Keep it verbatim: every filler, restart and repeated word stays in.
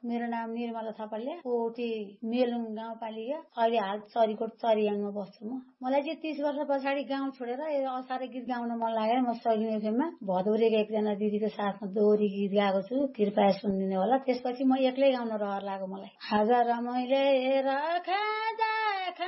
मेरो नाम निर्मला थापाले कोटी मेलुङ गाउँपालिका अहिले हाल चरीकोट चरीयाङमा बस्छु म मलाई चाहिँ तीस वर्ष पछाडि गाउँ छोडेर असारे गीत गाउन मन लागेर म सगिने फेममा भदौरेको एकजना दिदीको साथमा दोहोरी गीत गाएको छु कृपया सुनिदिनु होला त्यसपछि म एक्लै गाउन रहर लाग्यो मलाई आज रमाइले राखा